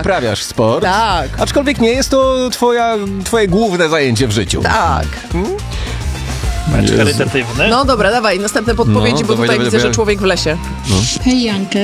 uprawiasz sport. Tak. Aczkolwiek nie jest to twoje główne zajęcie w życiu. Tak. Charytatywny. No dobra, dawaj, następne podpowiedzi, No, bo dawaj, tutaj dawaj, widzę, dawaj. że człowiek w lesie. Hej Jankę,